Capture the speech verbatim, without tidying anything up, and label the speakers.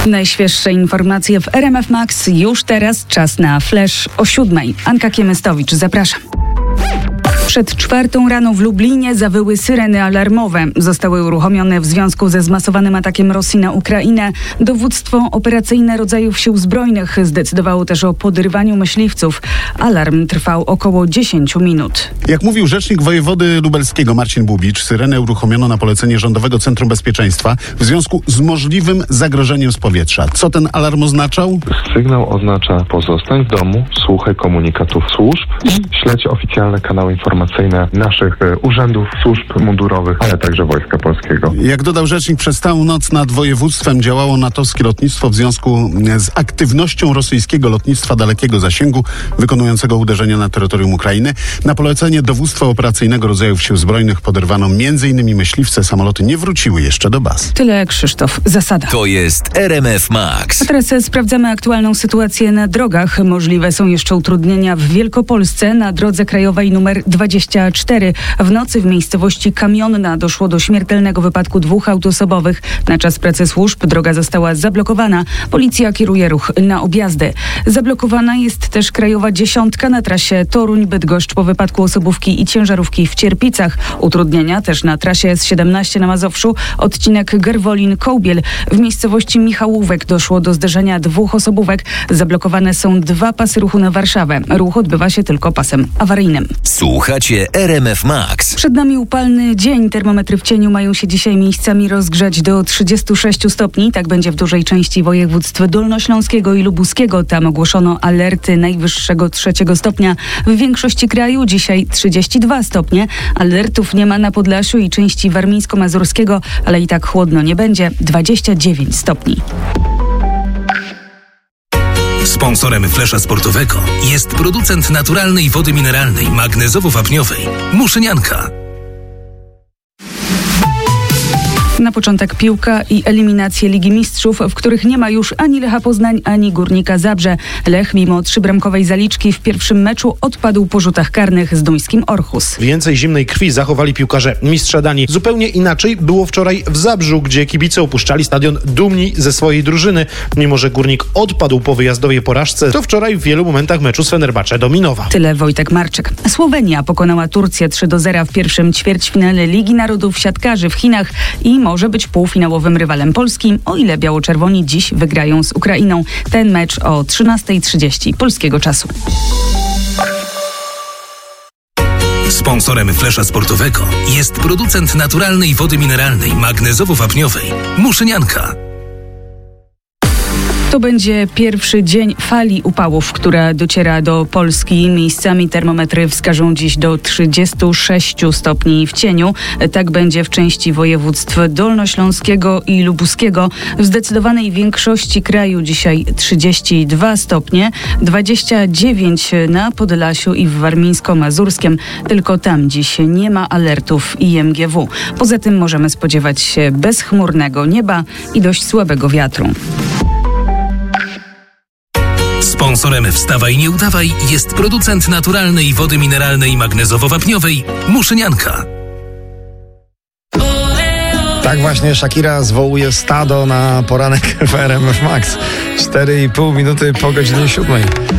Speaker 1: Najświeższe informacje w R M F Max. Już teraz czas na flash o siódmej. Anka Kiemystowicz, zapraszam. Przed czwartą rano w Lublinie zawyły syreny alarmowe. Zostały uruchomione w związku ze zmasowanym atakiem Rosji na Ukrainę. Dowództwo operacyjne rodzajów sił zbrojnych zdecydowało też o podrywaniu myśliwców. Alarm trwał około dziesięć minut.
Speaker 2: Jak mówił rzecznik wojewody lubelskiego Marcin Bubicz, syrenę uruchomiono na polecenie Rządowego Centrum Bezpieczeństwa w związku z możliwym zagrożeniem z powietrza. Co ten alarm oznaczał?
Speaker 3: Sygnał oznacza: pozostań w domu, słuchaj komunikatów służb, śledź oficjalne kanały informacyjne naszych urzędów, służb mundurowych, ale także Wojska Polskiego.
Speaker 2: Jak dodał rzecznik, przez całą noc nad województwem działało natowskie lotnictwo w związku z aktywnością rosyjskiego lotnictwa dalekiego zasięgu wykonującego uderzenia na terytorium Ukrainy. Na polecenie dowództwa operacyjnego rodzajów sił zbrojnych poderwano między innymi myśliwce. Samoloty nie wróciły jeszcze do baz.
Speaker 1: Tyle Krzysztof Zasada.
Speaker 4: To jest R M F Max.
Speaker 1: A teraz sprawdzamy aktualną sytuację na drogach. Możliwe są jeszcze utrudnienia w Wielkopolsce na drodze krajowej nr dwadzieścia cztery. W nocy w miejscowości Kamionna doszło do śmiertelnego wypadku dwóch aut osobowych. Na czas pracy służb droga została zablokowana. Policja kieruje ruch na objazdy. Zablokowana jest też krajowa dziesiątka na trasie Toruń-Bydgoszcz po wypadku osobówki i ciężarówki w Cierpicach. Utrudnienia też na trasie S siedemnaście na Mazowszu, odcinek Gerwolin-Kołbiel. W miejscowości Michałówek doszło do zderzenia dwóch osobówek. Zablokowane są dwa pasy ruchu na Warszawę. Ruch odbywa się tylko pasem awaryjnym.
Speaker 4: Słuchacie R M F Max.
Speaker 1: Przed nami upalny dzień. Termometry w cieniu mają się dzisiaj miejscami rozgrzać do trzydziestu sześciu stopni. Tak będzie w dużej części województw dolnośląskiego i lubuskiego. Tam ogłoszono alerty najwyższego trzeciego stopnia. W większości kraju dzisiaj trzydzieści dwa stopnie. Alertów nie ma na Podlasiu i części warmińsko-mazurskiego, ale i tak chłodno nie będzie. dwadzieścia dziewięć stopni.
Speaker 5: Sponsorem Flesza Sportowego jest producent naturalnej wody mineralnej magnezowo-wapniowej Muszynianka.
Speaker 1: Na początek piłka i eliminacje Ligi Mistrzów, w których nie ma już ani Lecha Poznań, ani Górnika Zabrze. Lech mimo trzybramkowej zaliczki w pierwszym meczu odpadł po rzutach karnych z duńskim Orhus.
Speaker 6: Więcej zimnej krwi zachowali piłkarze mistrza Danii. Zupełnie inaczej było wczoraj w Zabrzu, gdzie kibice opuszczali stadion dumni ze swojej drużyny. Mimo że Górnik odpadł po wyjazdowej porażce, to wczoraj w wielu momentach meczu z Fenerbahce dominował.
Speaker 1: Tyle Wojtek Marczyk. Słowenia pokonała Turcję trzy do zera w pierwszym ćwierćfinale Ligi Narodów siatkarzy w Chinach i może być półfinałowym rywalem polskim, o ile biało-czerwoni dziś wygrają z Ukrainą. Ten mecz o trzynasta trzydzieści polskiego czasu.
Speaker 5: Sponsorem Flesza Sportowego jest producent naturalnej wody mineralnej magnezowo-wapniowej Muszynianka.
Speaker 1: To będzie pierwszy dzień fali upałów, która dociera do Polski. Miejscami termometry wskażą dziś do trzydziestu sześciu stopni w cieniu. Tak będzie w części województw dolnośląskiego i lubuskiego. W zdecydowanej większości kraju dzisiaj trzydzieści dwa stopnie, dwadzieścia dziewięć na Podlasiu i w warmińsko-mazurskiem. Tylko tam dziś nie ma alertów I M G W. Poza tym możemy spodziewać się bezchmurnego nieba i dość słabego wiatru.
Speaker 5: Sponsorem Wstawaj Nie Udawaj jest producent naturalnej wody mineralnej magnezowo-wapniowej Muszynianka.
Speaker 7: Tak właśnie Shakira zwołuje stado na poranek w R M F Max. cztery i pół minuty po godzinie siódmej.